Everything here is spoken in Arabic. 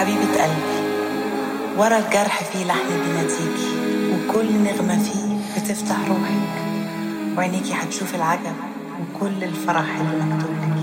حبيبة قلبي، ورا الجرح فيه لحن بيناديكي، وكل نغمة فيه بتفتح روحك، وعينيكي هتشوف العجب وكل الفرح اللي مكتوب لك.